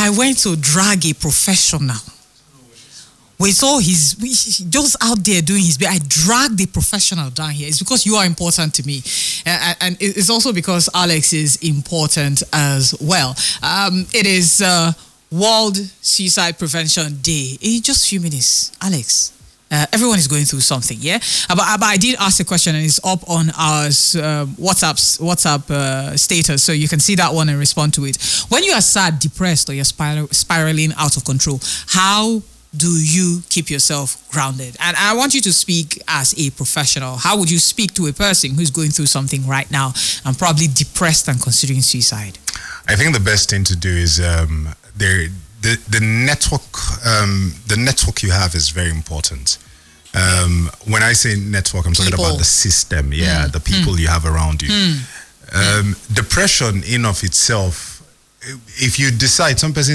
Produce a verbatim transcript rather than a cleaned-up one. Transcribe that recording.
I went to drag a professional. With all his, just out there doing his bit, I dragged the professional down here. It's because you are important to me. Uh, and it's also because Alex is important as well. Um, it is uh, World Suicide Prevention Day. In just a few minutes, Alex. Uh, everyone is going through something, yeah? Uh, but, but I did ask a question and it's up on our uh, WhatsApp's, WhatsApp uh, status, so you can see that one and respond to it. When you are sad, depressed, or you're spiral, spiraling out of control, how do you keep yourself grounded? And I want you to speak as a professional. How would you speak to a person who's going through something right now and probably depressed and considering suicide? I think the best thing to do is um, there. The, the network um, the network you have is very important. Um, when I say network, I'm talking people. about the system, yeah, mm. the people mm. you have around you. Mm. Um, depression in of itself, if you decide, some person